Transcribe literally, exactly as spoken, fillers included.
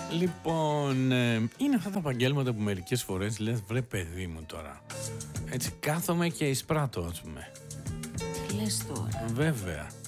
Λοιπόν, ε, είναι αυτά τα επαγγέλματα που μερικές φορές λες, βρε παιδί μου τώρα. Έτσι κάθομαι και εισπράττω, ας πούμε. Τι λες τώρα? Βέβαια.